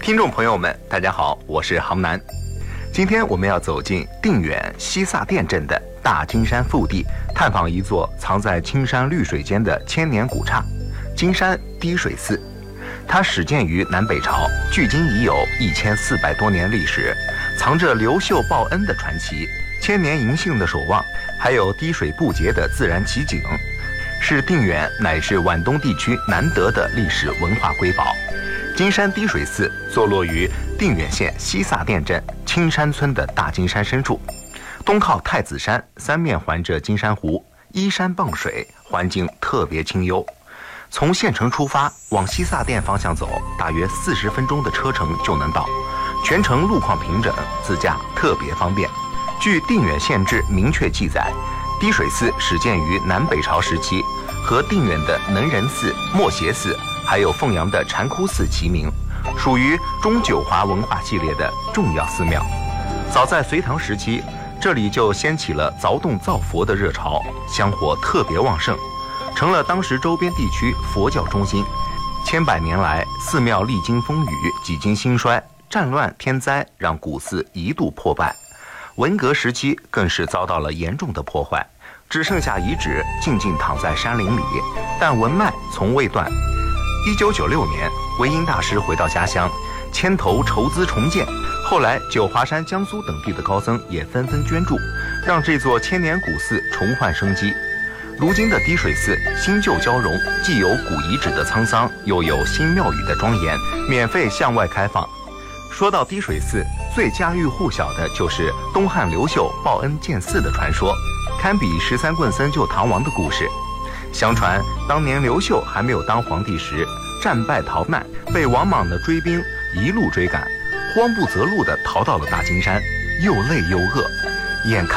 听众朋友们，大家好，我是杭南。今天我们要走进定远西萨店镇的大金山腹地，探访一座藏在青山绿水间的千年古刹——金山滴水寺。它始建于南北朝，距今已有1400多年历史，藏着刘秀报恩的传奇、千年银杏的守望，还有滴水不竭的自然奇景，是定远乃是皖东地区难得的历史文化瑰宝。金山滴水寺坐落于定远县西萨店镇青山村的大金山深处，东靠太子山，三面环着金山湖，依山傍水，环境特别清幽。从县城出发，往西萨店方向走，大约40分钟的车程就能到。全程路况平整，自驾特别方便。据定远县志明确记载，滴水寺始建于南北朝时期，和定远的能仁寺、莫邪寺还有凤阳的禅窟寺齐名，属于中九华文化系列的重要寺庙。早在隋唐时期，这里就掀起了凿洞造佛的热潮，香火特别旺盛，成了当时周边地区佛教中心。千百年来，寺庙历经风雨，几经兴衰，战乱天灾让古寺一度破败。文革时期更是遭到了严重的破坏，只剩下遗址静静躺在山林里，但文脉从未断。1996年，维因大师回到家乡，牵头筹资重建。后来九华山、江苏等地的高僧也纷纷捐助，让这座千年古寺重焕生机。如今的滴水寺新旧交融，既有古遗址的沧桑，又有新庙宇的庄严，免费向外开放。说到滴水寺，最家喻户晓的就是东汉刘秀报恩建寺的传说，堪比13棍僧救唐王的故事。相传当年刘秀还没有当皇帝时，战败逃难，被王莽的追兵一路追赶，慌不择路地逃到了大金山，又累又饿，眼看